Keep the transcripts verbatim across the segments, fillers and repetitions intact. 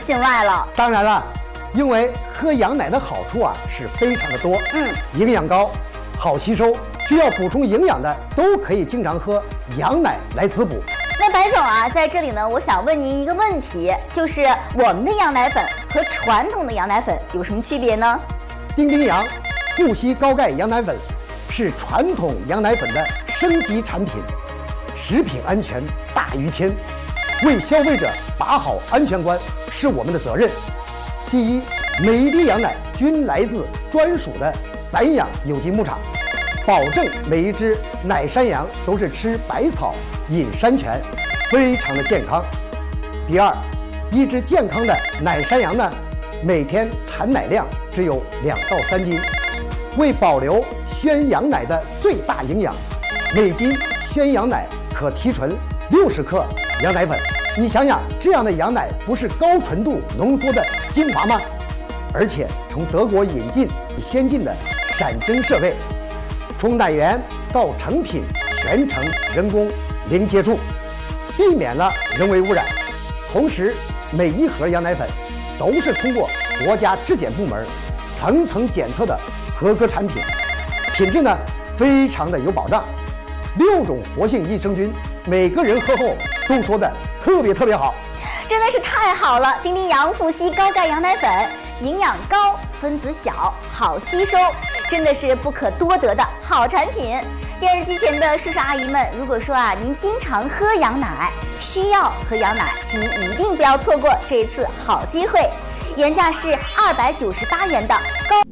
性外了。 当然了，因为喝羊奶的好处啊是非常的多， 嗯， 营养高，好吸收，需要补充营养的都可以经常喝羊奶来滋补。 那白总啊，在这里呢，我想问您一个问题，就是我们的羊奶粉和传统的羊奶粉有什么区别呢？ 丁丁羊富硒高钙羊奶粉是传统羊奶粉的升级产品，食品安全大于天，为消费者把好安全关是我们的责任。第一，每一滴羊奶均来自专属的散养有机牧场，保证每一只奶山羊都是吃百草饮山泉，非常的健康。第二，一只健康的奶山羊呢，每天产奶量只有两到三斤。为保留宣羊奶的最大营养，每斤宣羊奶可提纯六十克羊奶粉。你想想，这样的羊奶不是高纯度浓缩的精华吗？而且从德国引进先进的闪针设备，从奶源到成品全程人工零接触，避免了人为污染。同时，每一盒羊奶粉都是通过国家质检部门层层检测的合格产品，品质呢非常的有保障。六种活性益生菌，每个人喝后都说的特别特别好， 真的是太好了！丁丁羊富硒高钙羊奶粉，营养高，分子小，好吸收，真的是不可多得的好产品。电视机前的叔叔阿姨们，如果说啊您经常喝羊奶，需要喝羊奶，请您一定不要错过这一次好机会。原价是二百九十八元的高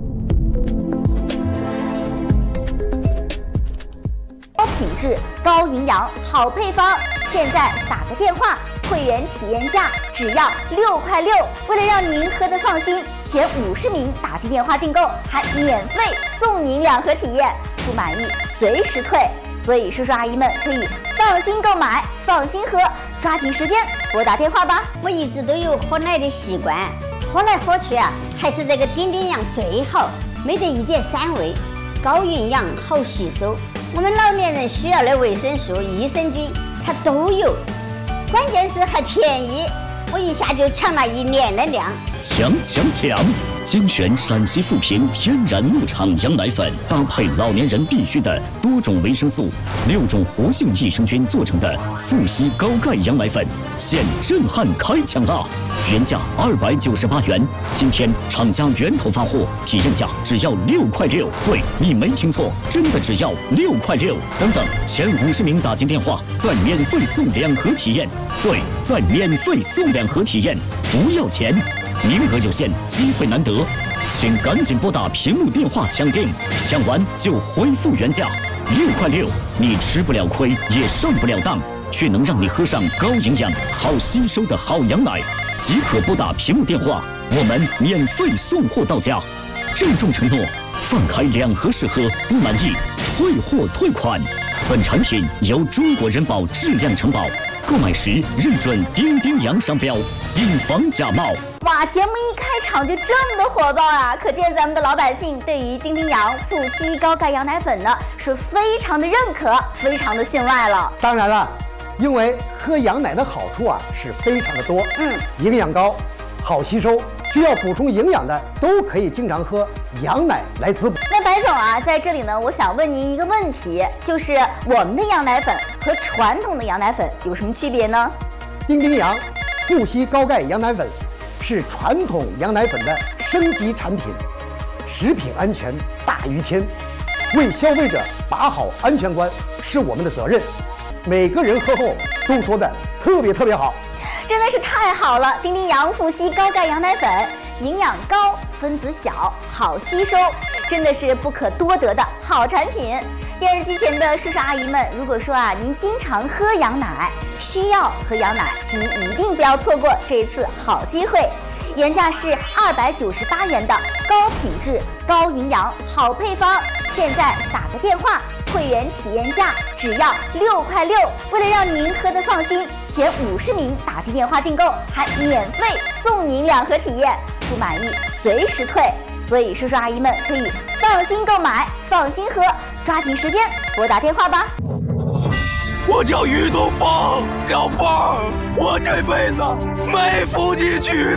高品质、高营养、好配方，现在打个电话，会员体验价只要六块六。为了让您喝得放心，前五十名打进电话订购还免费送您两盒体验，不满意随时退。所以叔叔阿姨们可以放心购买，放心喝，抓紧时间拨打电话吧。 我一直都有喝奶的习惯，喝来喝去啊，还是这个丁丁羊最好，没得一点膻味，高营养，好吸收。我们老年人需要的维生素、益生菌，它都有，关键是还便宜，我一下就抢了一年的量。 强强强！精选陕西富平天然牧场羊奶粉，搭配老年人必需的多种维生素、六种活性益生菌做成的富硒高钙羊奶粉，现震撼开抢啦！原价二百九十八元，今天厂家源头发货，体验价只要六块六。对，你没听错，真的只要六块六。等等，前五十名打进电话，再免费送两盒体验。对，再免费送两盒体验，不要钱。名额有限，机会难得，请赶紧拨打屏幕电话抢订，抢完就恢复原价。六块六，你吃不了亏，也上不了当，却能让你喝上高营养、好吸收的好羊奶。即可拨打屏幕电话，我们免费送货到家。郑重承诺，放开两盒试喝，不满意退货退款。本产品由中国人保质量承保。购买时认准丁丁羊商标，谨防假冒。 哇，节目一开场就这么的火爆啊！可见咱们的老百姓对于丁丁羊富硒高钙羊奶粉呢是非常的认可，非常的信赖了。 当然了，因为喝羊奶的好处啊是非常的多， 嗯， 营养高，好吸收，需要补充营养的都可以经常喝羊奶来滋补。 那白总啊，在这里呢，我想问您一个问题，就是我们的羊奶粉和传统的羊奶粉有什么区别呢？ 丁丁羊富硒高钙羊奶粉是传统羊奶粉的升级产品，食品安全大于天，为消费者把好安全关是我们的责任。每个人喝后都说的特别特别好， 真的是太好了！丁丁羊富硒高钙羊奶粉，营养高，分子小，好吸收，真的是不可多得的好产品。电视机前的叔叔阿姨们，如果说啊您经常喝羊奶，需要喝羊奶，请您一定不要错过这一次好机会。原价是二百九十八元的高品质、高营养、好配方，现在打个电话，会员体验价只要六块六。为了让您喝得放心，前五十名打进电话订购还免费送您两盒体验，不满意随时退。所以叔叔阿姨们可以放心购买，放心喝，抓紧时间拨打电话吧。 我叫于东风，小凤，我这辈子没福你娶。